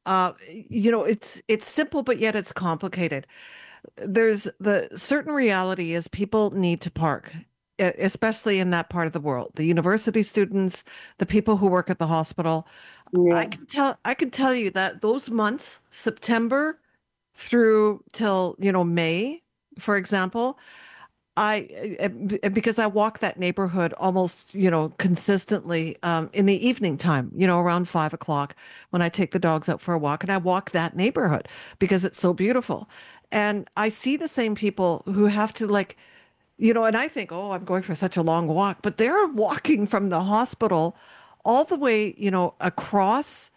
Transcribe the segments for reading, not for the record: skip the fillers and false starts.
It's simple, but yet it's complicated. There's the certain reality is people need to park, especially in that part of the world. The university students, the people who work at the hospital. Yeah. I can tell you that those months, September through till, May, for example, because I walk that neighborhood almost, consistently in the evening time, around 5 o'clock when I take the dogs out for a walk, and I walk that neighborhood because it's so beautiful. And I see the same people who have to and I think, oh, I'm going for such a long walk, but they're walking from the hospital all the way, across,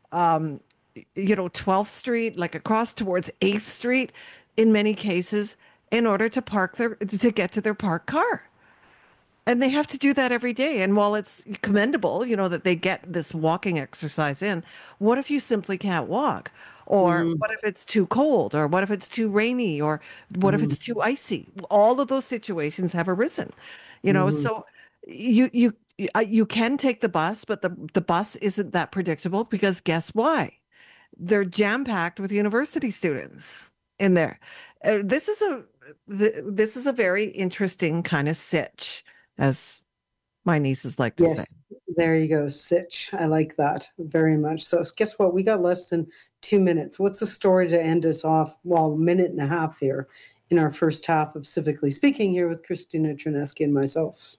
12th Street, like across towards 8th Street in many cases in order to get to their parked car. And they have to do that every day. And while it's commendable, that they get this walking exercise in, what if you simply can't walk? Or Mm, what if it's too cold? Or what if it's too rainy? Or what if mm, it's too icy? All of those situations have arisen, mm. so you you you can take the bus, but the bus isn't that predictable because guess why? They're jam packed with university students in there. This is this is a very interesting kind of sitch, as my nieces like to say. Yes, there you go. Sitch. I like that very much. So guess what? We got less than 2 minutes. What's the story to end us off? Well, minute and a half here in our first half of Civically Speaking here with Christina Trineski and myself.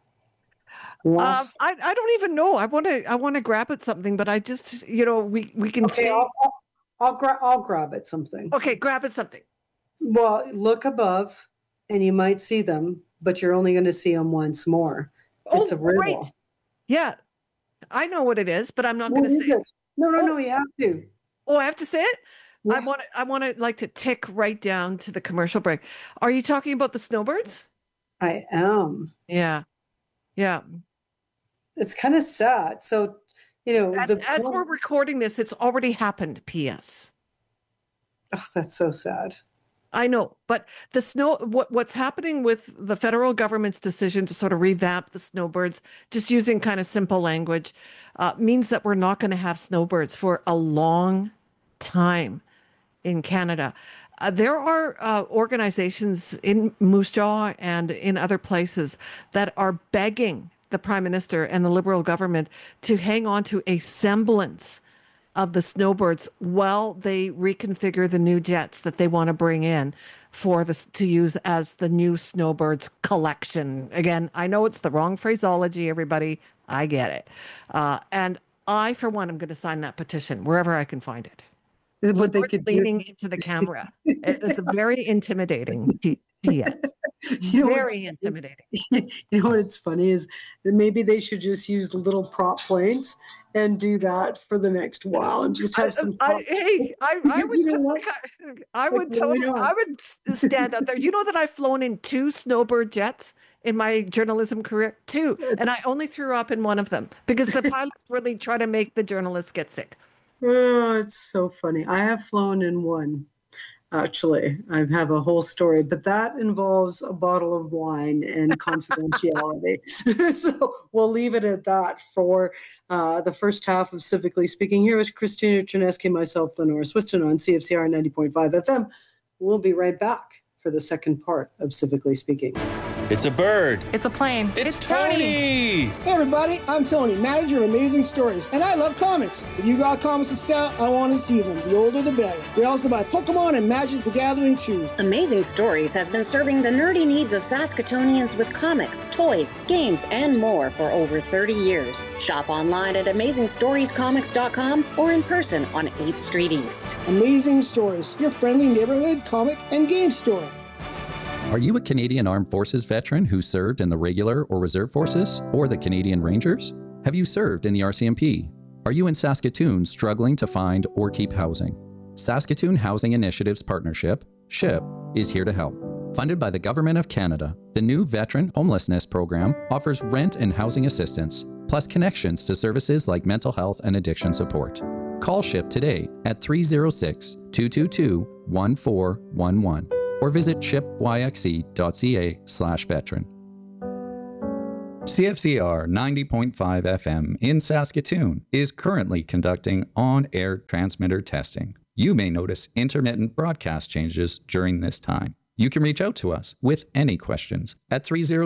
Last. I don't even know. I want to grab at something, but I just we can Okay, stay. I'll grab at something. Okay, grab at something. Well, look above and you might see them, but you're only going to see them once more. It's a Oh, great. riddle. Yeah, I know what it is, but I'm not going What to say is it. it? No, no, Oh, no, you have to. oh, I have to say it. Yeah, I want to like to tick right down to the commercial break. Are you talking about the snowbirds? I am. Yeah, yeah. It's kind of sad. So, And as we're recording this, it's already happened. P.S. oh, that's so sad. I know, but what's happening with the federal government's decision to sort of revamp the snowbirds, just using kind of simple language, means that we're not going to have snowbirds for a long time in Canada. There are organizations in Moose Jaw and in other places that are begging the Prime Minister and the Liberal government to hang on to a semblance of the snowbirds while they reconfigure the new jets that they want to bring in for this to use as the new snowbirds collection. Again, I know it's the wrong phraseology, everybody. I get it. And I, for one, am going to sign that petition wherever I can find it. What they Lord could do. leaning into the camera. It is very intimidating. Yes. You know what's Very intimidating. you know what's funny is that maybe they should just use little prop planes and do that for the next while and just have some prop. I Because would, you know what? Like, I would stand out there. You know that I've flown in two snowbird jets in my journalism career, two, and I only threw up in one of them because the pilots really try to make the journalists get sick. Oh, it's so funny. I have flown in one. Actually, I have a whole story, but that involves a bottle of wine and confidentiality. So we'll leave it at that for the first half of Civically Speaking. Here is Christina Trineski, myself, Lenore Swiston on CFCR 90.5 FM. We'll be right back for the second part of Civically Speaking. It's a bird. It's a plane. It's Tony. Hey everybody, I'm Tony, manager of Amazing Stories, and I love comics. If you got comics to sell, I want to see them. The older the better. We also buy Pokemon and Magic the Gathering too. Amazing Stories has been serving the nerdy needs of Saskatoonians with comics, toys, games, and more for over 30 years. Shop online at AmazingStoriesComics.com or in person on 8th Street East. Amazing Stories, your friendly neighborhood comic and game store. Are you a Canadian Armed Forces veteran who served in the Regular or Reserve Forces or the Canadian Rangers? Have you served in the RCMP? Are you in Saskatoon struggling to find or keep housing? Saskatoon Housing Initiatives Partnership, SHIP, is here to help. Funded by the Government of Canada, the new Veteran Homelessness Program offers rent and housing assistance, plus connections to services like mental health and addiction support. Call SHIP today at 306-222-1411. or visit shippyxe.ca/veteran. CFCR 90.5 FM in Saskatoon is currently conducting on-air transmitter testing. You may notice intermittent broadcast changes during this time. You can reach out to us with any questions at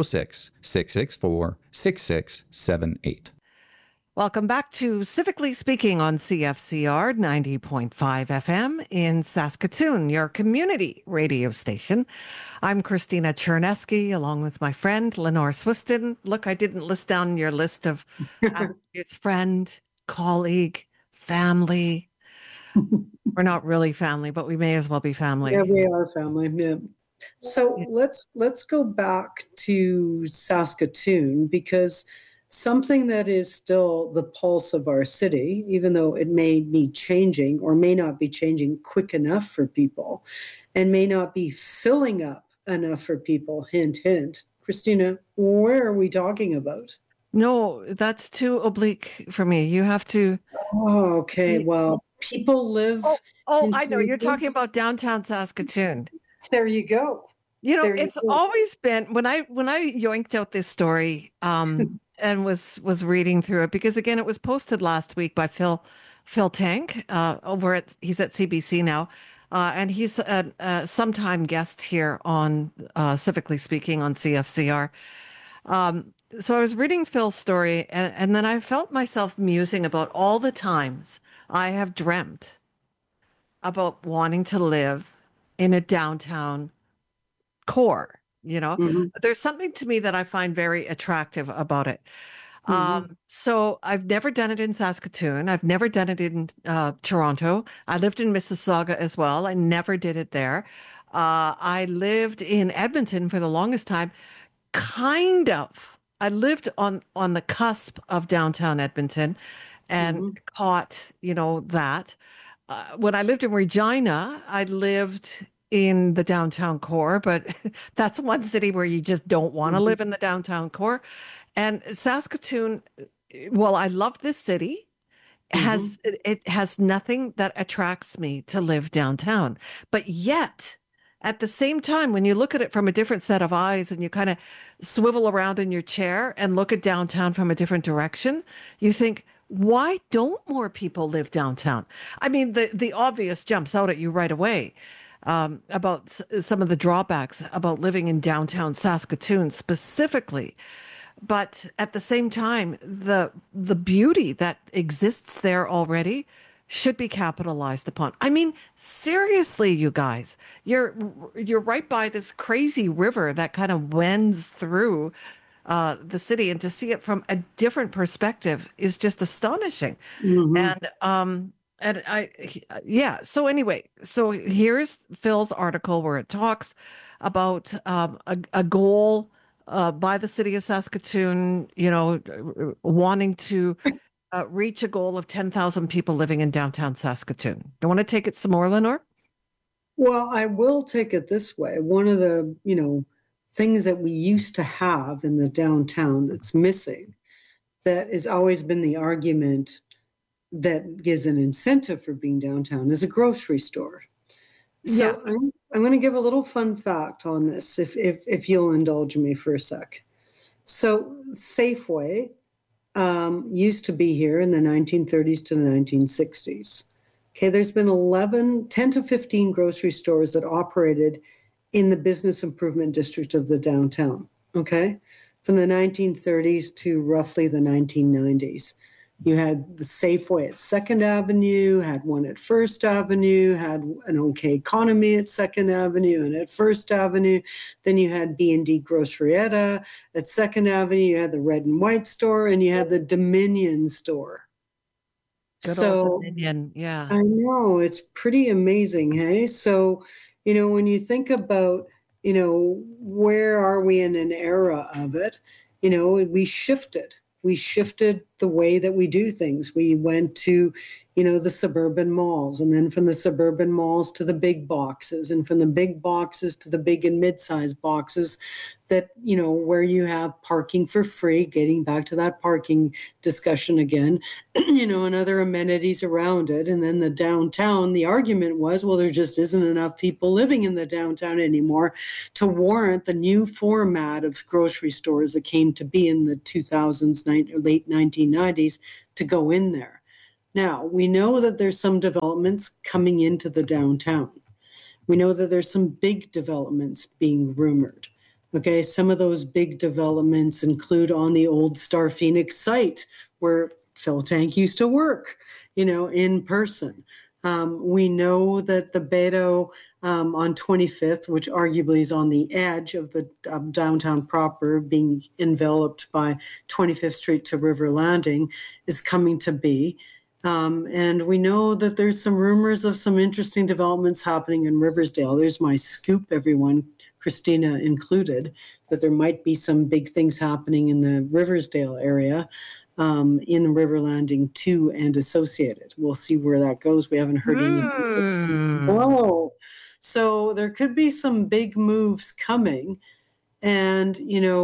306-664-6678. Welcome back to Civically Speaking on CFCR 90.5 FM in Saskatoon, your community radio station. I'm Christina Chernesky, along with my friend Lenore Swiston. Look, I didn't list down your list of it's friend, colleague, family. We're not really family, but we may as well be family. Yeah, we are family. Yeah. So let's go back to Saskatoon, because something that is still the pulse of our city, even though it may be changing or may not be changing quick enough for people and may not be filling up enough for people, hint, hint. Christina, where are we talking about? No, that's too oblique for me. You have to. Oh, okay. Well, people live. Oh, in I know. You're talking places- about downtown Saskatoon. There you go. You know, There you it's go. always been when I yoinked out this story and was reading through it, because again it was posted last week by Phil Tank he's at CBC now, and he's a sometime guest here on Civically Speaking on CFCR. So I was reading Phil's story, and then I felt myself musing about all the times I have dreamt about wanting to live in a downtown core. Mhm. There's something to me that I find very attractive about it. Mhm. So I've never done it in Saskatoon. I've never done it in Toronto. I lived in Mississauga as well. I never did it there. I lived in Edmonton for the longest time. Kind of. I lived on the cusp of downtown Edmonton and caught, that. When I lived in Regina, I lived in the downtown core, but that's one city where you just don't want to live in the downtown core. And Saskatoon, well, I love this city. It has nothing that attracts me to live downtown. But yet, at the same time, when you look at it from a different set of eyes and you kind of swivel around in your chair and look at downtown from a different direction, you think, why don't more people live downtown? I mean, the obvious jumps out at you right away. About some of the drawbacks about living in downtown Saskatoon specifically. But at the same time, the beauty that exists there already should be capitalized upon. I mean, seriously, you guys, you're right by this crazy river that kind of wends through the city, and to see it from a different perspective is just astonishing. So anyway, so here's Phil's article where it talks about a goal by the city of Saskatoon, wanting to reach a goal of 10,000 people living in downtown Saskatoon. You want to take it some more, Lenore? Well, I will take it this way. One of the, things that we used to have in the downtown that's missing, that has always been the argument that gives an incentive for being downtown, is a grocery store. So Yeah. I'm going to give a little fun fact on this, if you'll indulge me for a sec. So Safeway used to be here in the 1930s to the 1960s. Okay, there's been 10 to 15 grocery stores that operated in the business improvement district of the downtown, okay, from the 1930s to roughly the 1990s. You had the Safeway at 2nd Avenue, had one at 1st Avenue, had an OK Economy at 2nd Avenue and at 1st Avenue. Then you had B&D Grocerietta at 2nd Avenue. You had the Red and White store, and you had the Dominion store. Good old Dominion. Yeah. I know, it's pretty amazing, hey? So, when you think about, where are we in an era of it, we shifted. We shifted the way that we do things. We went to, the suburban malls, and then from the suburban malls to the big boxes, and from the big boxes to the big and mid-sized boxes that, where you have parking for free, getting back to that parking discussion again, and other amenities around it. And then the downtown, the argument was, well, there just isn't enough people living in the downtown anymore to warrant the new format of grocery stores that came to be in the 2000s, late 1990s to go in there. Now, we know that there's some developments coming into the downtown. We know that there's some big developments being rumored. Okay, some of those big developments include on the old Star Phoenix site where Phil Tank used to work, in person. We know that the Beto on 25th, which arguably is on the edge of the downtown proper, being enveloped by 25th Street to River Landing, is coming to be. And we know that there's some rumors of some interesting developments happening in Riversdale. There's my scoop, everyone, Christina included, that there might be some big things happening in the Riversdale area, in River Landing 2 and associated. We'll see where that goes. We haven't heard anything. Oh, so there could be some big moves coming, and,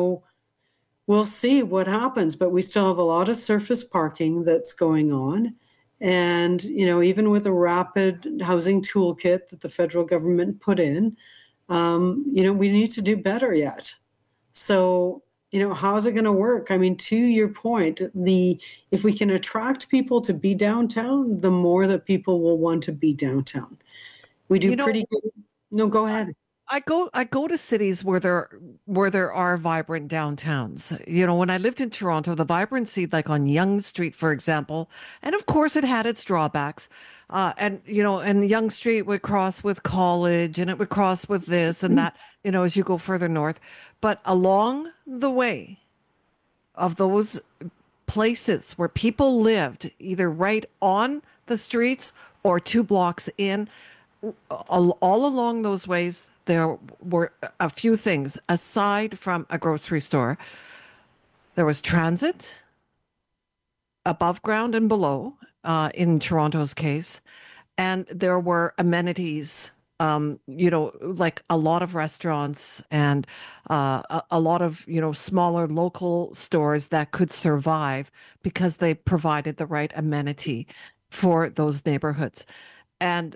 we'll see what happens, but we still have a lot of surface parking that's going on. And, even with the rapid housing toolkit that the federal government put in, we need to do better yet. So, how's it going to work? I mean, to your point, if we can attract people to be downtown, the more that people will want to be downtown. We do pretty good. No, go ahead. I go to cities where there are vibrant downtowns. When I lived in Toronto, the vibrancy, like on Yonge Street, for example, and of course it had its drawbacks. And Yonge Street would cross with College, and it would cross with this and that, as you go further north. But along the way of those places where people lived, either right on the streets or 2 blocks in, all along those ways, there were a few things aside from a grocery store. There was transit above ground and below, in Toronto's case, and there were amenities, like a lot of restaurants and a lot of, smaller local stores that could survive because they provided the right amenity for those neighborhoods. And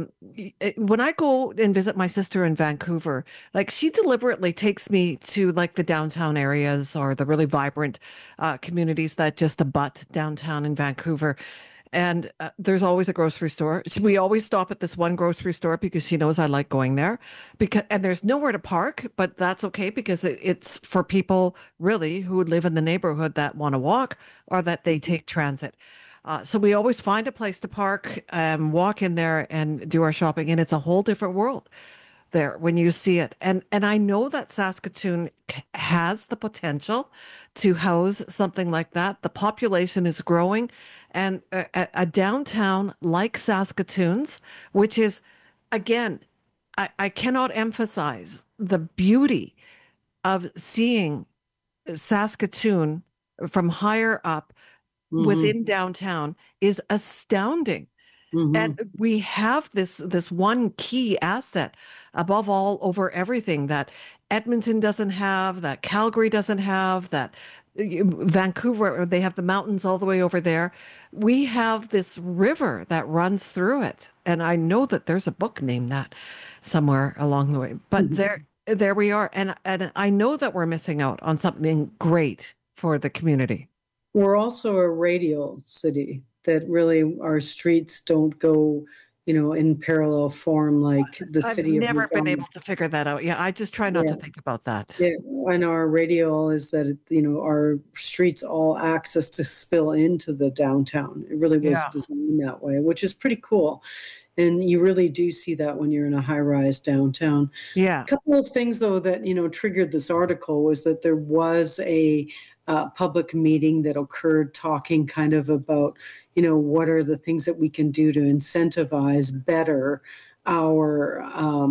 when I go and visit my sister in Vancouver, like she deliberately takes me to like the downtown areas or the really vibrant communities that just abut downtown in Vancouver. And there's always a grocery store. We always stop at this one grocery store because she knows I like going there. And there's nowhere to park, but that's okay because it's for people really who live in the neighborhood that want to walk or that they take transit. So we always find a place to park, walk in there and do our shopping. And it's a whole different world there when you see it. And I know that Saskatoon has the potential to house something like that. The population is growing, and a downtown like Saskatoon's, which is, again, I cannot emphasize the beauty of seeing Saskatoon from higher up within downtown is astounding. And we have this one key asset above all over everything that Edmonton doesn't have, that Calgary doesn't have, that Vancouver, they have the mountains all the way over there. We have this river that runs through it. And I know that there's a book named that somewhere along the way. But there we are. And I know that we're missing out on something great for the community. We're also a radial city that really our streets don't go, in parallel form like the city of I've never been Regina. able to figure that out. Yeah, I just try not to think about that. Yeah, and our radial is that, our streets all access to spill into the downtown. It really was designed that way, which is pretty cool. And you really do see that when you're in a high-rise downtown. Yeah. A couple of things, though, that, triggered this article was that there was a public meeting that occurred talking kind of about, what are the things that we can do to incentivize better our,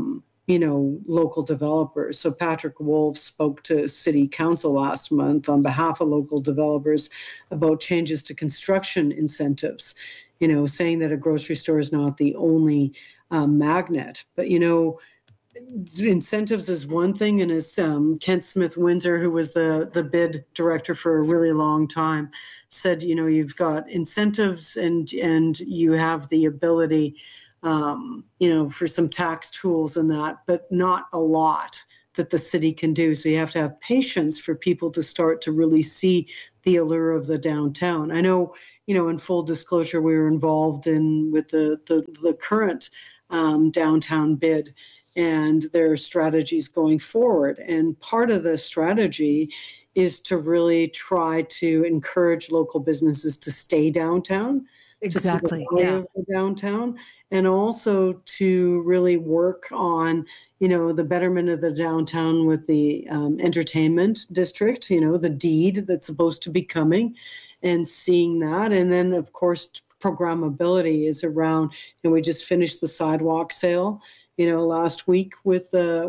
local developers. So Patrick Wolf spoke to City Council last month on behalf of local developers about changes to construction incentives. saying that a grocery store is not the only magnet. But, incentives is one thing. And as Kent Smith Windsor, who was the bid director for a really long time, said, you've got incentives and you have the ability, for some tax tools and that, but not a lot that the city can do. So you have to have patience for people to start to really see the allure of the downtown. I know, in full disclosure, we were involved with the current downtown bid and their strategies going forward. And part of the strategy is to really try to encourage local businesses to stay downtown, Exactly. to see the value of the downtown, and also to really work on, the betterment of the downtown with the entertainment district, the deed that's supposed to be coming, and seeing that. And then, of course, programmability is around, we just finished the sidewalk sale, last week with the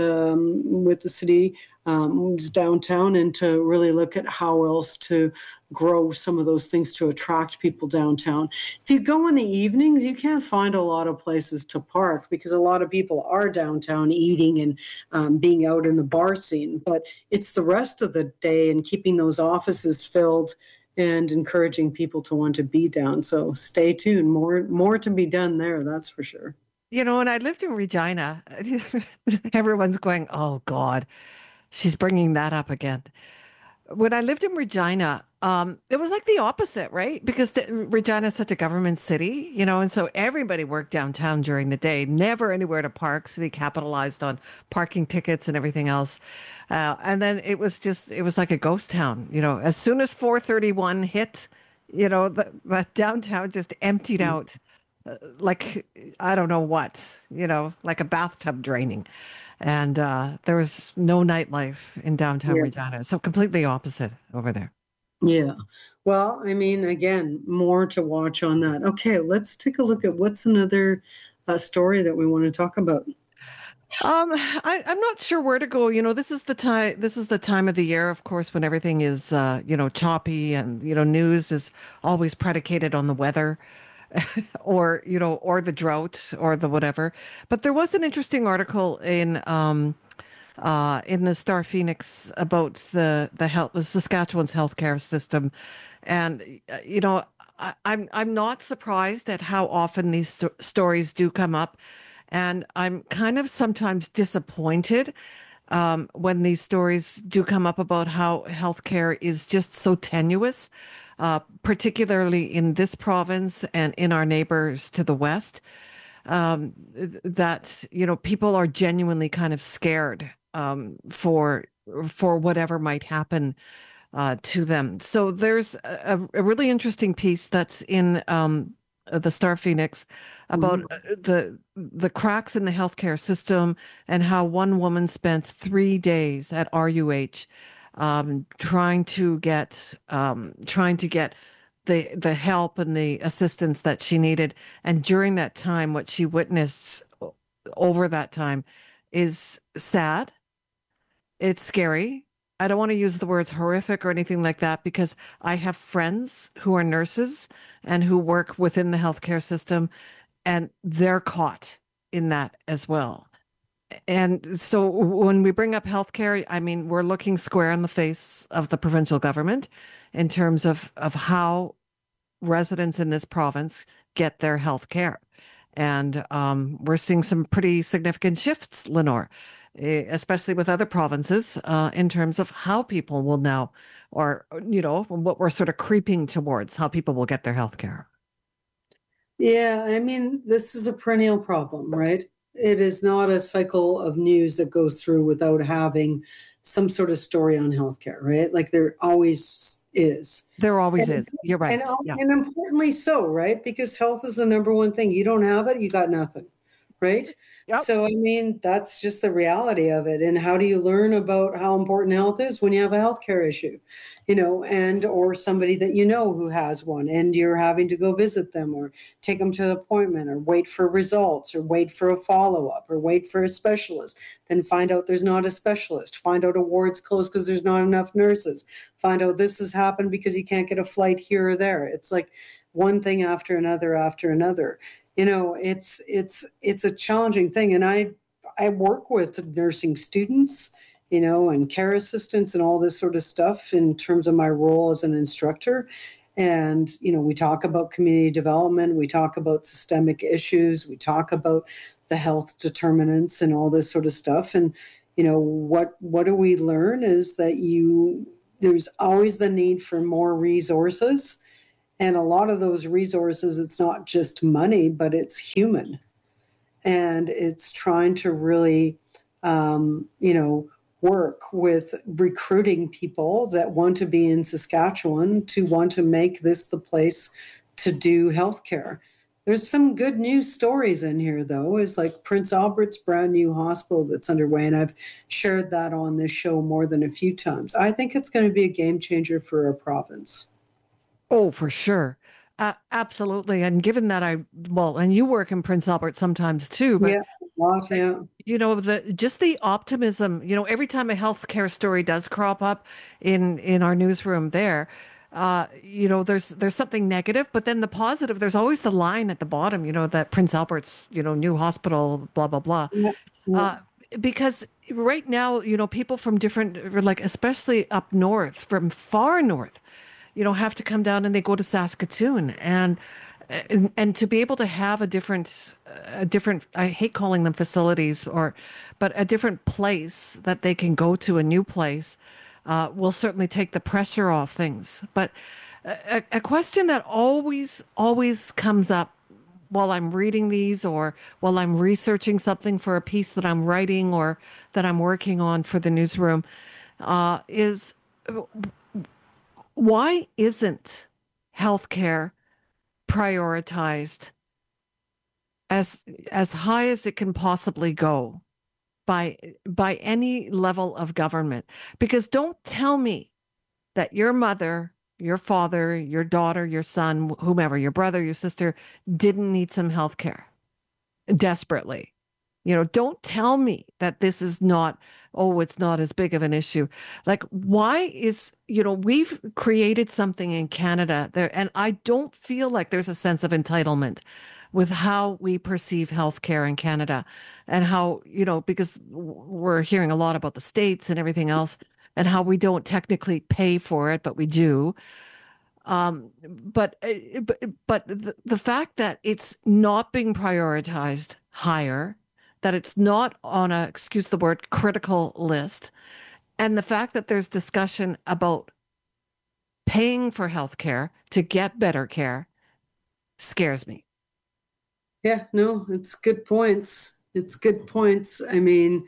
city downtown, and to really look at how else to grow some of those things to attract people downtown. If you go in the evenings, you can't find a lot of places to park because a lot of people are downtown eating and being out in the bar scene. But it's the rest of the day and keeping those offices filled and encouraging people to want to be down. So stay tuned. More to be done there, that's for sure. When I lived in Regina, everyone's going, oh God, she's bringing that up again. When I lived in Regina, it was like the opposite, right? Because Regina is such a government city, and so everybody worked downtown during the day, never anywhere to park. City capitalized on parking tickets and everything else. And then it was like a ghost town, as soon as 4:31 hit, the downtown just emptied out. Like, I don't know what, like a bathtub draining. And there was no nightlife in downtown Regina. So completely opposite over there. Yeah. Well, again, more to watch on that. Okay, let's take a look at what's another story that we want to talk about. I'm not sure where to go. This is the time of the year, of course, when everything is, choppy and, news is always predicated on the weather. Or the drought or the whatever. But there was an interesting article in the Star Phoenix about the Saskatchewan's healthcare system, and I'm not surprised at how often these stories do come up, and I'm kind of sometimes disappointed when these stories do come up about how healthcare is just so tenuous. Particularly in this province and in our neighbors to the west, that people are genuinely kind of scared for whatever might happen to them. So there's a really interesting piece that's in the Star Phoenix about the cracks in the healthcare system and how one woman spent 3 days at RUH. Trying to get the help and the assistance that she needed. And during that time, what she witnessed over that time is sad. It's scary. I don't want to use the words horrific or anything like that because I have friends who are nurses and who work within the healthcare system, and they're caught in that as well. And so when we bring up healthcare, we're looking square in the face of the provincial government in terms of how residents in this province get their health care. And we're seeing some pretty significant shifts, Lenore, especially with other provinces in terms of how people will now, or, what we're sort of creeping towards, how people will get their health care. Yeah, this is a perennial problem, right? It is not a cycle of news that goes through without having some sort of story on healthcare, right? Like there always is. There always is. You're right. And importantly so, right? Because health is the number one thing. You don't have it, you got nothing, right? Yep. So, that's just the reality of it. And how do you learn about how important health is when you have a healthcare issue, and or somebody that who has one, and you're having to go visit them or take them to an appointment or wait for results or wait for a follow-up or wait for a specialist, then find out there's not a specialist, find out a ward's closed because there's not enough nurses, find out this has happened because you can't get a flight here or there. It's like, one thing after another after another. You know, it's a challenging thing. And I work with nursing students, you know, and care assistants and all this sort of stuff in terms of my role as an instructor. And, you know, we talk about community development, we talk about systemic issues, we talk about the health determinants and all this sort of stuff. And, you know, what do we learn is that there's always the need for more resources. And a lot of those resources, it's not just money, but it's human. And it's trying to really, you know, work with recruiting people that want to be in Saskatchewan to want to make this the place to do healthcare. There's some good news stories in here, though, is like Prince Albert's brand new hospital that's underway. And I've shared that on this show more than a few times. I think it's going to be a game changer for our province. Oh, for sure. Absolutely. And given that and you work in Prince Albert sometimes too, but Yeah, a lot, yeah. you know, just the optimism, you know, every time a healthcare story does crop up in our newsroom there, you know, there's something negative, but then the positive, there's always the line at the bottom, you know, that Prince Albert's, you know, new hospital, blah, blah, blah. Yeah, yeah. Because right now, you know, people from different, like, especially up north, from far north, you know, have to come down and they go to Saskatoon and to be able to have a different, I hate calling them facilities but a different place that they can go to, a new place, will certainly take the pressure off things. But a question that always comes up while I'm reading these or while I'm researching something for a piece that I'm writing or that I'm working on for the newsroom, is why isn't healthcare prioritized as high as it can possibly go by any level of government? Because don't tell me that your mother, your father, your daughter, your son, whomever, your brother, your sister didn't need some healthcare desperately. You know, don't tell me that this is not, oh, it's not as big of an issue. Like, why is, you know, we've created something in Canada there, and I don't feel like there's a sense of entitlement with how we perceive healthcare in Canada and how, you know, because we're hearing a lot about the states and everything else and how we don't technically pay for it, but we do. But the fact that it's not being prioritized higher, that it's not on a, excuse the word, critical list, and the fact that there's discussion about paying for healthcare to get better care scares me. Yeah, no, it's good points. It's good points. I mean,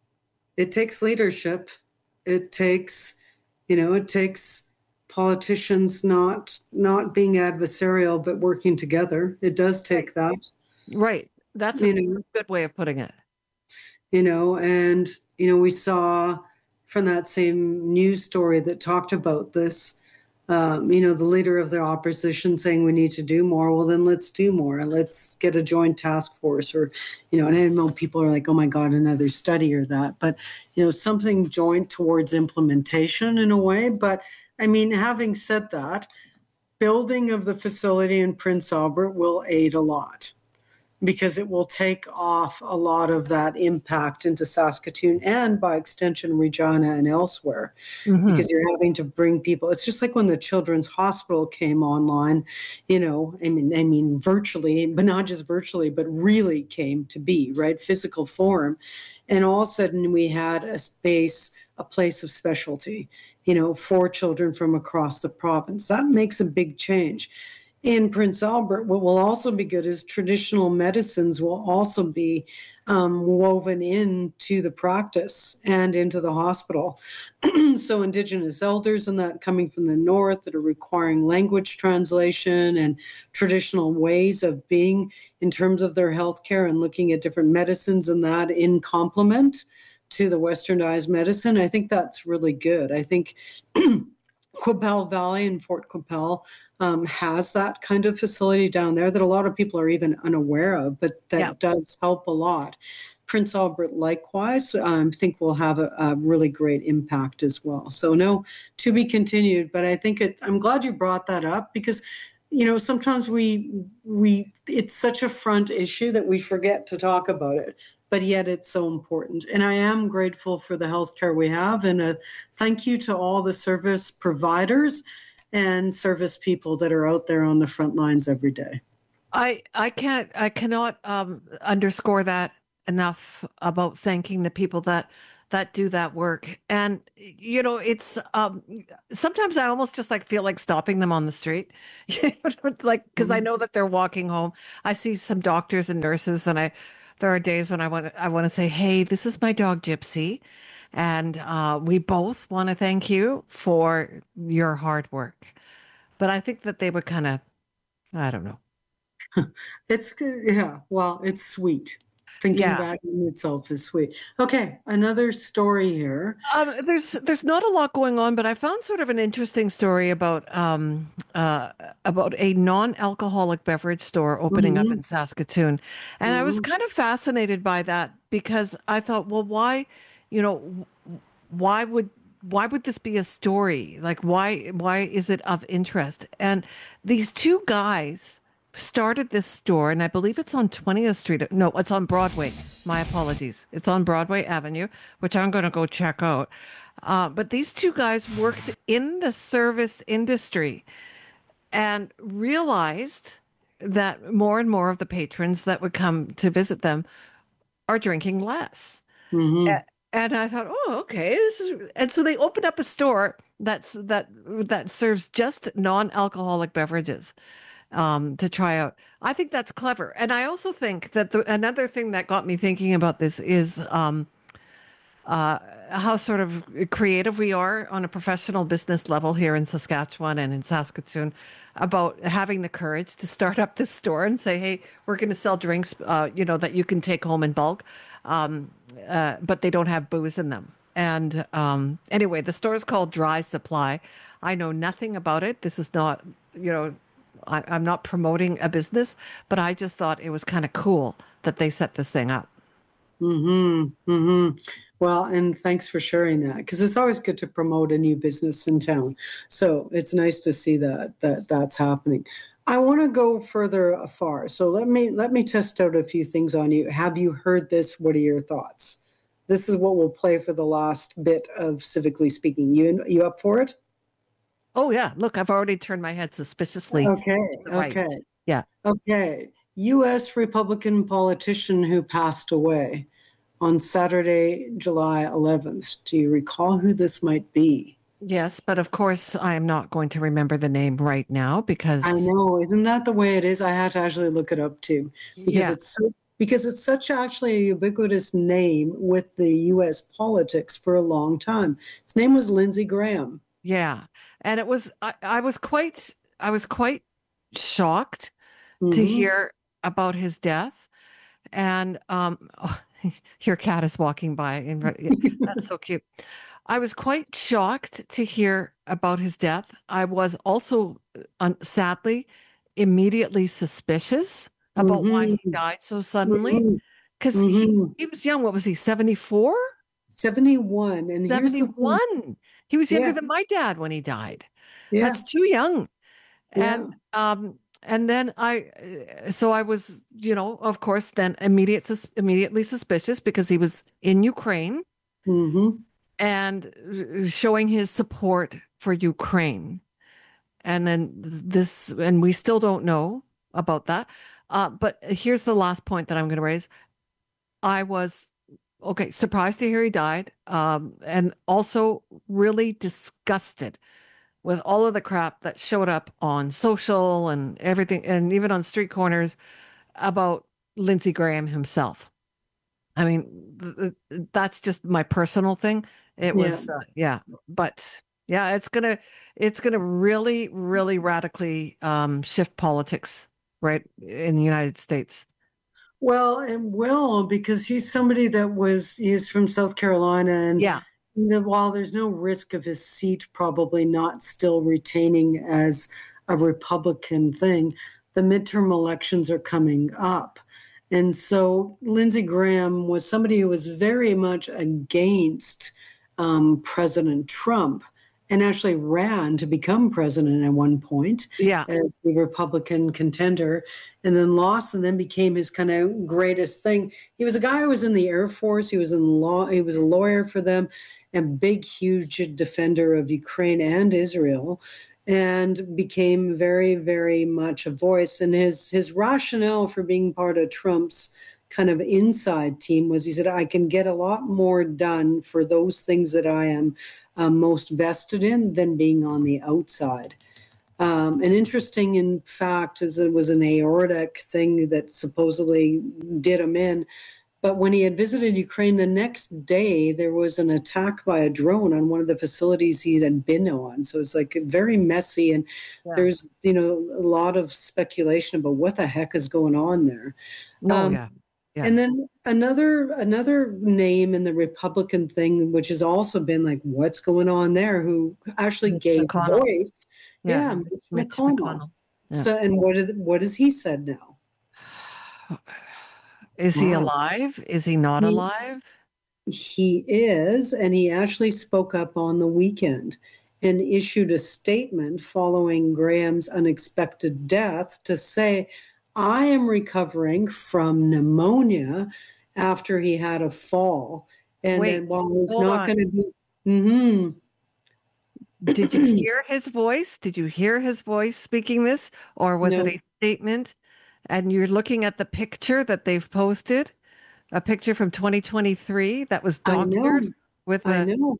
it takes leadership. It takes, you know, it takes politicians not being adversarial, but working together. It does take that. Right. That's a good way of putting it. You know, and, you know, we saw from that same news story that talked about this, you know, the leader of the opposition saying we need to do more. Well, then let's do more. Let's get a joint task force or, you know, and I know people are like, oh my God, another study or that. But, you know, something joint towards implementation in a way. But I mean, having said that, building of the facility in Prince Albert will aid a lot, because it will take off a lot of that impact into Saskatoon and by extension Regina and elsewhere, because you're having to bring people. It's just like when the Children's Hospital came online, you know, I mean virtually, but not just virtually, but really came to be, right? Physical form. And all of a sudden we had a space, a place of specialty, you know, for children from across the province. That makes a big change. In Prince Albert, what will also be good is traditional medicines will also be woven into the practice and into the hospital. So Indigenous elders and that coming from the north that are requiring language translation and traditional ways of being in terms of their healthcare and looking at different medicines and that in complement to the westernized medicine. I think that's really good. I think Qu'Appelle Valley and Fort Qu'Appelle has that kind of facility down there that a lot of people are even unaware of, but that does help a lot. Prince Albert, likewise, I think will have a really great impact as well. So no, to be continued, but I think I'm glad you brought that up, because sometimes it's such a front issue that we forget to talk about it, but yet it's so important. And I am grateful for the healthcare we have, and a thank you to all the service providers and service people that are out there on the front lines every day. I cannot underscore that enough about thanking the people that do that work. And it's sometimes I almost just like feel like stopping them on the street, like because I know that they're walking home. I see some doctors and nurses, and there are days when I want to say, "Hey, this is my dog Gypsy, and we both want to thank you for your hard work." But I think that they would kind of, I don't know. It's good. Yeah. Well, it's sweet. Thinking Yeah. that in itself is sweet. Okay. Another story here. There's not a lot going on, but I found sort of an interesting story about a non-alcoholic beverage store opening up in Saskatoon, and I was kind of fascinated by that because I thought, well, why, you know, why would this be a story? Like, why is it of interest? And these two guys started this store, and I believe it's on 20th Street. No, it's on Broadway. My apologies. It's on Broadway Avenue, which I'm going to go check out. But these two guys worked in the service industry and realized that more and more of the patrons that would come to visit them are drinking less. Mhm. And I thought, oh, okay, and so they opened up a store that serves just non-alcoholic beverages to try out. I think that's clever. And I also think that another thing that got me thinking about this is how sort of creative we are on a professional business level here in Saskatchewan and in Saskatoon about having the courage to start up this store and say, hey, we're going to sell drinks, that you can take home in bulk, but they don't have booze in them. And anyway, the store is called Dry Supply. I know nothing about it. This is not, I'm not promoting a business, but I just thought it was kind of cool that they set this thing up. Well, and thanks for sharing that, because it's always good to promote a new business in town. So it's nice to see that's happening. I want to go further afar. So let me test out a few things on you. Have you heard this? What are your thoughts? This is what we'll play for the last bit of Civically Speaking. You up for it? Oh yeah, look, I've already turned my head suspiciously Okay. to the right. Okay. Yeah. Okay. U.S. Republican politician who passed away on Saturday, July 11th. Do you recall who this might be? Yes, but of course I am not going to remember the name right now because I know, isn't that the way it is? I had to actually look it up too, yeah. because it's such actually a ubiquitous name with the U.S. politics for a long time. His name was Lindsey Graham. Yeah. And it was I was quite shocked to Mhm. hear about his death. And your cat is walking by and that's so cute. I was quite shocked to hear about his death. I was also sadly immediately suspicious about why he died so suddenly Mhm. because Mhm. he was young. What was he, 74? 71. And here's the thing. 71. He was younger Yeah. than my dad when he died. Yeah. That's too young. Yeah. And then so I was, of course, then immediately suspicious because he was in Ukraine Mhm. and showing his support for Ukraine. And then and we still don't know about that. But here's the last point that I'm going to raise. I was surprised to hear he died, and also really disgusted with all of the crap that showed up on social and everything, and even on street corners about Lindsey Graham himself. I mean, that's just my personal thing. It was, but yeah, it's gonna really, really radically shift politics right in the United States. Well, and will, because he's somebody he's from South Carolina, and Yeah. while there's no risk of his seat probably not still retaining as a Republican thing, the midterm elections are coming up. And so Lindsey Graham was somebody who was very much against President Trump. and actually ran to become president at one point Yeah. as the Republican contender, and then lost, and then became his kind of greatest thing. He was a guy who was in the Air Force. He was in law. He was a lawyer for them, and big, huge defender of Ukraine and Israel, and became very, very much a voice. And his rationale for being part of Trump's kind of inside team was, he said, I can get a lot more done for those things that I am most vested in than being on the outside. And interesting, in fact, is it was an aortic thing that supposedly did him in. But when he had visited Ukraine, the next day there was an attack by a drone on one of the facilities he had been on. So it's like very messy, and there's a lot of speculation about what the heck is going on there. Yeah. And then another name in the Republican thing, which has also been like, what's going on there? Who actually gave McConnell. voice? Yeah, Mitch McConnell. Yeah. So, and what has he said now? Is he alive? Is he not alive? He is, and he actually spoke up on the weekend and issued a statement following Graham's unexpected death to say, I am recovering from pneumonia after he had a fall. And Wait, then while he's hold not on. going to be, mm-hmm. Did you hear his voice? Did you hear his voice speaking this? Or was it No. a statement? And you're looking at the picture that they've posted, a picture from 2023 that was I doctored know. with I a know.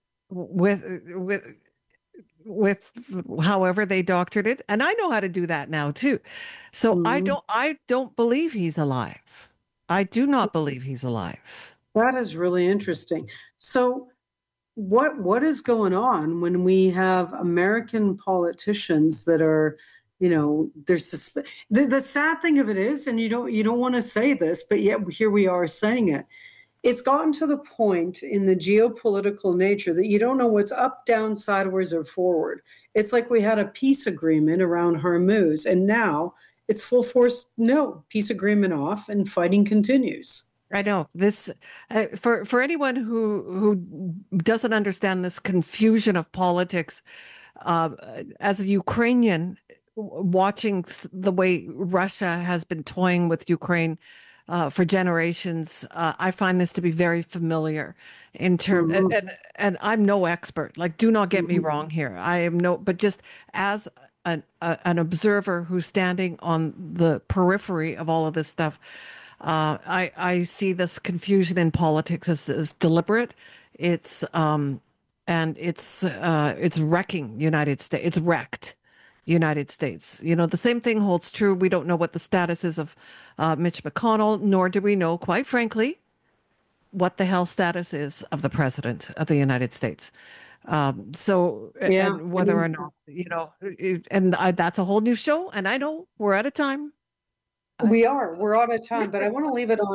with however they doctored it. And I know how to do that now too. So I don't believe he's alive. I do not believe he's alive. That is really interesting. So what is going on when we have American politicians that are, there's the sad thing of it is, and you don't want to say this, but yet here we are saying it. It's gotten to the point in the geopolitical nature that you don't know what's up, down, sideways, or forward. It's like we had a peace agreement around Hormuz, and now it's full force, no, peace agreement off, and fighting continues. I know this for anyone who doesn't understand this confusion of politics. As a Ukrainian, watching the way Russia has been toying with Ukraine for generations, I find this to be very familiar in terms. And I'm no expert. Like, do not get me wrong here. I am but just as an observer who's standing on the periphery of all of this stuff. I see this confusion in politics as deliberate. It's wrecking United States. It's wrecked United States. The same thing holds true. We don't know what the status is of Mitch McConnell, nor do we know, quite frankly, what the hell status is of the president of the United States. And whether or not, that's a whole new show. And I know we're out of time. We're out of time, but I want to leave it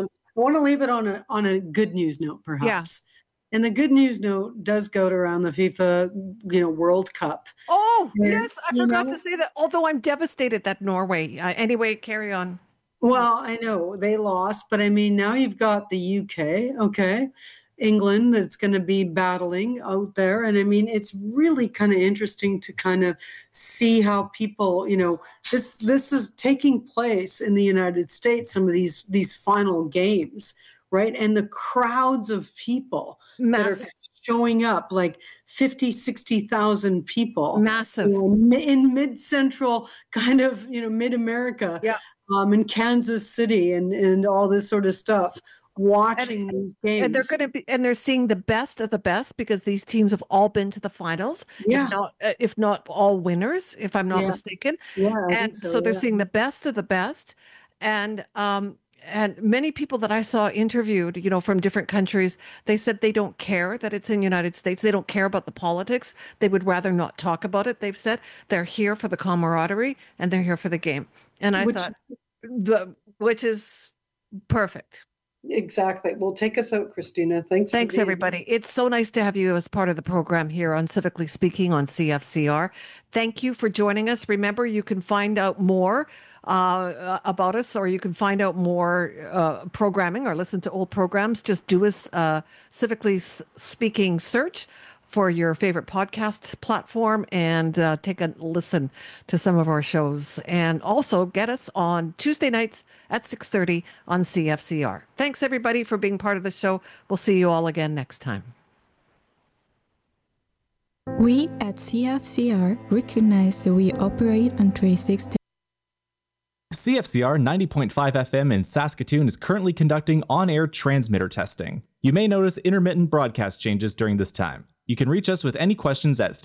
on a good news note, perhaps. Yeah. And the good news note does go to around the FIFA, World Cup. Oh, yes, I forgot to say that. Although I'm devastated that Norway. Anyway, carry on. Well, I know they lost, but I mean, now you've got the UK, okay, England that's going to be battling out there. And I mean, it's really kind of interesting to kind of see how people, this is taking place in the United States, some of these final games, right? And the crowds of people that are showing up, like 50, 60,000 people. Massive. In mid-central kind of, mid-America, in Kansas City and all this sort of stuff. Watching these games, and they're seeing the best of the best, because these teams have all been to the finals, if not all winners, if I'm not mistaken. And so they're seeing the best of the best, and many people that I saw interviewed, from different countries, they said they don't care that it's in the United States. They don't care about the politics. They would rather not talk about it. They've said they're here for the camaraderie and they're here for the game. And I which is perfect. Exactly. Well, take us out, Christina. Thanks, everybody. It's so nice to have you as part of the program here on Civically Speaking on CFCR. Thank you for joining us. Remember, you can find out more about us, or you can find out more programming or listen to old programs. Just do a Civically Speaking search for your favorite podcast platform and take a listen to some of our shows. And also get us on Tuesday nights at 6:30 on CFCR. Thanks, everybody, for being part of the show. We'll see you all again next time. We at CFCR recognize that we operate on 26. CFCR 90.5 FM in Saskatoon is currently conducting on-air transmitter testing. You may notice intermittent broadcast changes during this time. You can reach us with any questions at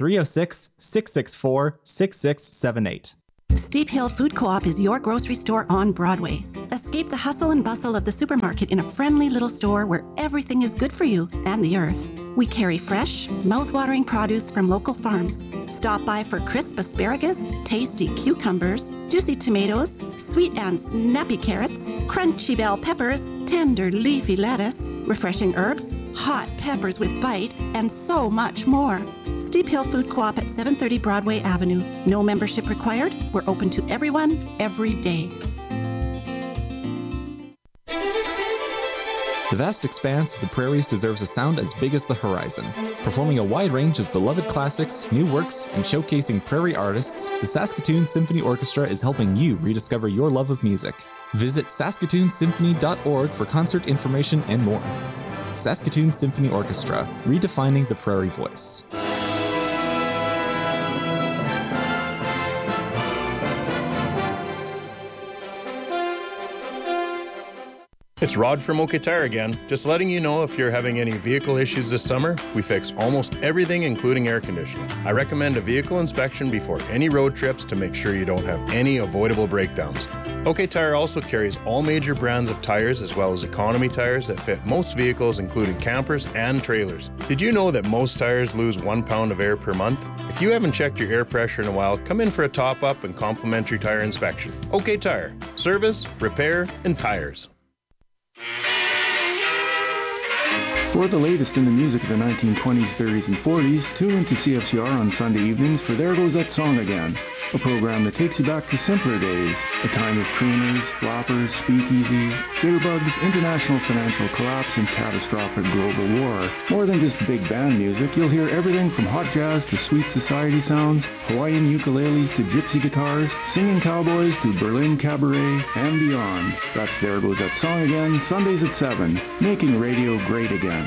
306-664-6678. Steep Hill Food Co-op is your grocery store on Broadway. Escape the hustle and bustle of the supermarket in a friendly little store where everything is good for you and the earth. We carry fresh, mouth-watering produce from local farms. Stop by for crisp asparagus, tasty cucumbers, juicy tomatoes, sweet and snappy carrots, crunchy bell peppers, tender leafy lettuce, refreshing herbs, hot peppers with bite, and so much more. Steep Hill Food Co-op at 730 Broadway Avenue. No membership required. We're open to everyone, every day. The vast expanse of the prairies deserves a sound as big as the horizon. Performing a wide range of beloved classics, new works, and showcasing prairie artists, the Saskatoon Symphony Orchestra is helping you rediscover your love of music. Visit saskatoonsymphony.org for concert information and more. Saskatoon Symphony Orchestra, redefining the prairie voice. It's Rod from OK Tire again. Just letting you know if you're having any vehicle issues this summer, we fix almost everything including air conditioning. I recommend a vehicle inspection before any road trips to make sure you don't have any avoidable breakdowns. OK Tire also carries all major brands of tires as well as economy tires that fit most vehicles including campers and trailers. Did you know that most tires lose 1 pound of air per month? If you haven't checked your air pressure in a while, come in for a top-up and complimentary tire inspection. OK Tire. Service, repair, and tires. For the latest in the music of the 1920s, 30s, and 40s, tune into CFCR on Sunday evenings for There Goes That Song Again, a program that takes you back to simpler days, a time of crooners, floppers, speakeasies, jitterbugs, international financial collapse, and catastrophic global war. More than just big band music, you'll hear everything from hot jazz to sweet society sounds, Hawaiian ukuleles to gypsy guitars, singing cowboys to Berlin cabaret, and beyond. That's There Goes That Song Again, Sundays at 7, making radio great again.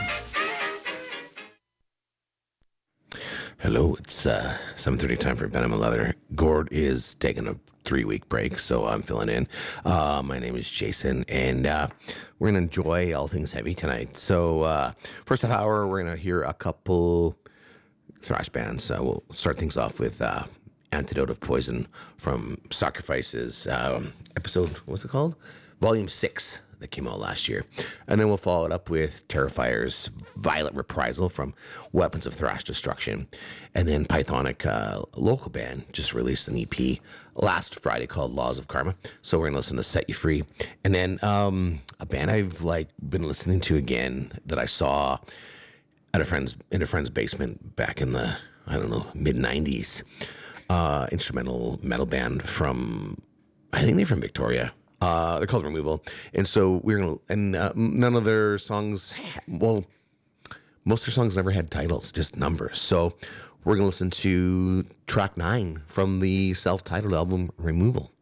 Hello, it's 7:30 time for Venom and Leather. Gord is taking a 3-week break, so I'm filling in. My name is Jason, and we're going to enjoy all things heavy tonight. So first half hour, we're going to hear a couple thrash bands. We'll start things off with Antidote of Poison from Sacrifice's episode, what's it called? Volume 6. That came out last year. And then we'll follow it up with Terrifier's Violent Reprisal from Weapons of Thrash Destruction. And then Pythonic, local band, just released an EP last Friday called Laws of Karma. So we're going to listen to Set You Free. And then a band I've been listening to again that I saw at in a friend's basement back in the, mid-90s. Instrumental metal band from, I think they're from Victoria. They're called Removal. And so we're going to, and none of their songs, most of their songs never had titles, just numbers. So we're going to listen to track 9 from the self-titled album Removal.